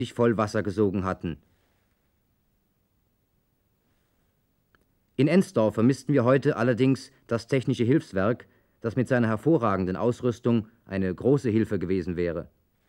voll Wasser gesogen hatten. In Ensdorf vermissten wir heute allerdings das Technische Hilfswerk, das mit seiner hervorragenden Ausrüstung eine große Hilfe gewesen wäre.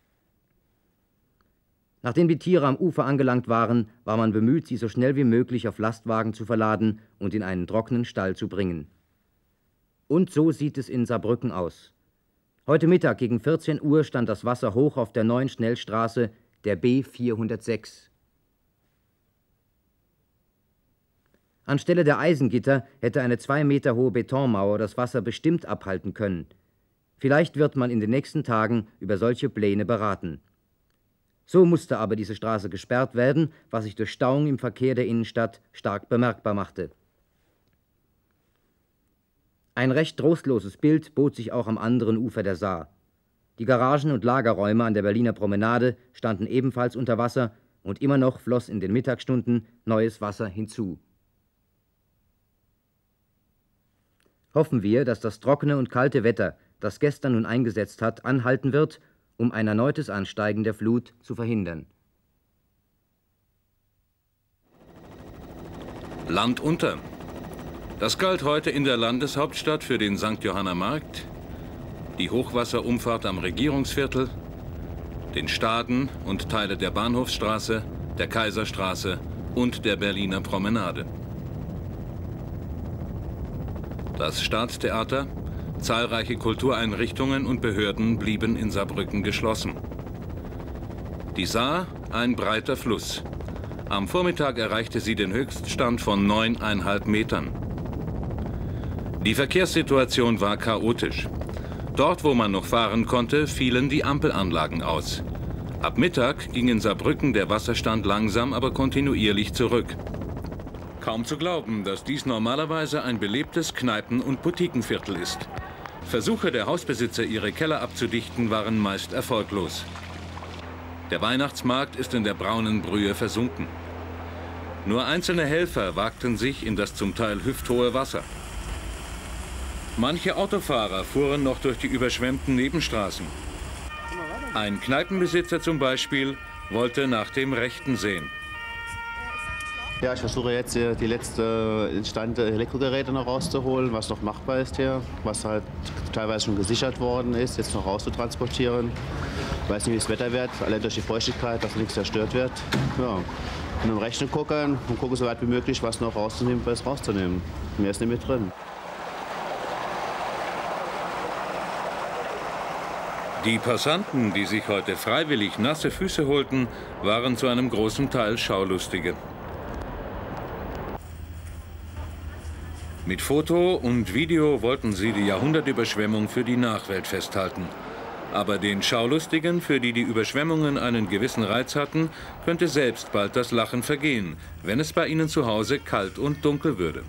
Nachdem die Tiere am Ufer angelangt waren, war man bemüht, sie so schnell wie möglich auf Lastwagen zu verladen und in einen trockenen Stall zu bringen. Und so sieht es in Saarbrücken aus. Heute Mittag gegen 14 Uhr stand das Wasser hoch auf der neuen Schnellstraße, der B 406. Anstelle der Eisengitter hätte eine 2 Meter hohe Betonmauer das Wasser bestimmt abhalten können. Vielleicht wird man in den nächsten Tagen über solche Pläne beraten. So musste aber diese Straße gesperrt werden, was sich durch Stauung im Verkehr der Innenstadt stark bemerkbar machte. Ein recht trostloses Bild bot sich auch am anderen Ufer der Saar. Die Garagen und Lagerräume an der Berliner Promenade standen ebenfalls unter Wasser und immer noch floss in den Mittagsstunden neues Wasser hinzu. Hoffen wir, dass das trockene und kalte Wetter, das gestern nun eingesetzt hat, anhalten wird, um ein erneutes Ansteigen der Flut zu verhindern. Land unter. Das galt heute in der Landeshauptstadt für den St. Johanner Markt, die Hochwasserumfahrt am Regierungsviertel, den Staden und Teile der Bahnhofsstraße, der Kaiserstraße und der Berliner Promenade. Das Staatstheater, zahlreiche Kultureinrichtungen und Behörden blieben in Saarbrücken geschlossen. Die Saar, ein breiter Fluss. Am Vormittag erreichte sie den Höchststand von 9,5 Metern. Die Verkehrssituation war chaotisch. Dort, wo man noch fahren konnte, fielen die Ampelanlagen aus. Ab Mittag ging in Saarbrücken der Wasserstand langsam, aber kontinuierlich zurück. Kaum zu glauben, dass dies normalerweise ein belebtes Kneipen- und Boutiquenviertel ist. Versuche der Hausbesitzer, ihre Keller abzudichten, waren meist erfolglos. Der Weihnachtsmarkt ist in der braunen Brühe versunken. Nur einzelne Helfer wagten sich in das zum Teil hüfthohe Wasser. Manche Autofahrer fuhren noch durch die überschwemmten Nebenstraßen. Ein Kneipenbesitzer zum Beispiel wollte nach dem Rechten sehen. Ja, ich versuche jetzt die letzte instante Elektrogeräte noch rauszuholen, was noch machbar ist hier, was halt teilweise schon gesichert worden ist, jetzt noch rauszutransportieren. Ich weiß nicht, wie das Wetter wird, allein durch die Feuchtigkeit, dass nichts zerstört wird. Ja. Und im Rechnen gucken und gucken so weit wie möglich, was noch rauszunehmen, was rauszunehmen. Mehr ist nicht mit drin. Die Passanten, die sich heute freiwillig nasse Füße holten, waren zu einem großen Teil Schaulustige. Mit Foto und Video wollten sie die Jahrhundertüberschwemmung für die Nachwelt festhalten. Aber den Schaulustigen, für die die Überschwemmungen einen gewissen Reiz hatten, könnte selbst bald das Lachen vergehen, wenn es bei ihnen zu Hause kalt und dunkel würde.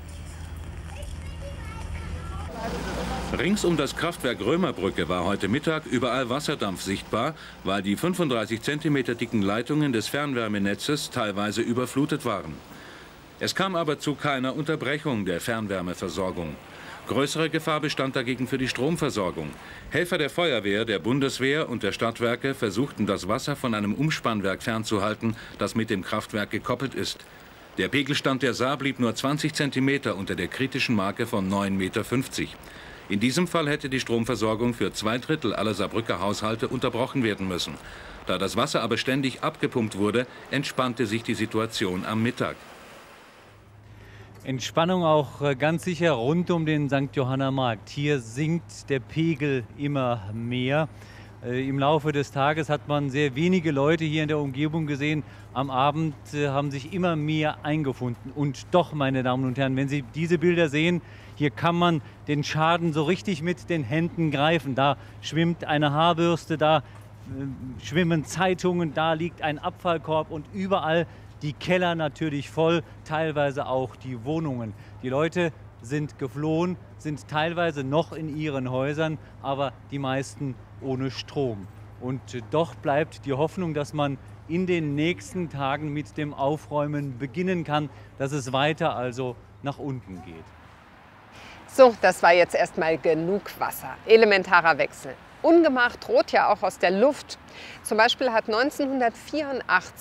Rings um das Kraftwerk Römerbrücke war heute Mittag überall Wasserdampf sichtbar, weil die 35 cm dicken Leitungen des Fernwärmenetzes teilweise überflutet waren. Es kam aber zu keiner Unterbrechung der Fernwärmeversorgung. Größere Gefahr bestand dagegen für die Stromversorgung. Helfer der Feuerwehr, der Bundeswehr und der Stadtwerke versuchten, das Wasser von einem Umspannwerk fernzuhalten, das mit dem Kraftwerk gekoppelt ist. Der Pegelstand der Saar blieb nur 20 cm unter der kritischen Marke von 9,50 Meter. In diesem Fall hätte die Stromversorgung für 2/3 aller Saarbrücker Haushalte unterbrochen werden müssen. Da das Wasser aber ständig abgepumpt wurde, entspannte sich die Situation am Mittag. Entspannung auch ganz sicher rund um den St. Johanner Markt. Hier sinkt der Pegel immer mehr. Im Laufe des Tages hat man sehr wenige Leute hier in der Umgebung gesehen. Am Abend haben sich immer mehr eingefunden. Und doch, meine Damen und Herren, wenn Sie diese Bilder sehen, hier kann man den Schaden so richtig mit den Händen greifen. Da schwimmt eine Haarbürste, da schwimmen Zeitungen, da liegt ein Abfallkorb und überall die Keller natürlich voll, teilweise auch die Wohnungen. Die Leute sind geflohen, sind teilweise noch in ihren Häusern, aber die meisten ohne Strom. Und doch bleibt die Hoffnung, dass man in den nächsten Tagen mit dem Aufräumen beginnen kann, dass es weiter also nach unten geht. So, das war jetzt erstmal genug Wasser. Elementarer Wechsel. Ungemach droht ja auch aus der Luft. Zum Beispiel hat 1984